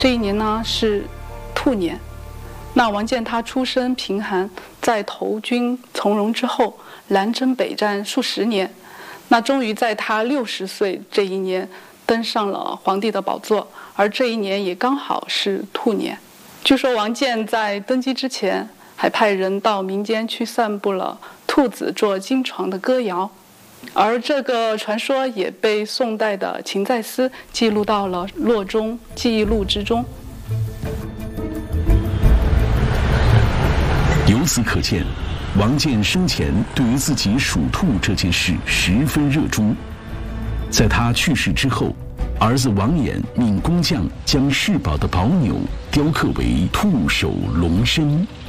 这一年呢是兔年。那王建他出身贫寒，在投军从戎之后，南征北战数十年，那终于在他60岁这一年登上了皇帝的宝座，而这一年也刚好是兔年。据说王建在登基之前，还派人到民间去散布了兔子坐金床的歌谣，而这个传说也被宋代的秦在思记录到了《洛中记忆录》之中。 由此可见，王建生前对于自己属兔这件事十分热衷。在他去世之后，儿子王衍命工匠将世宝的宝钮雕刻为兔首龙身。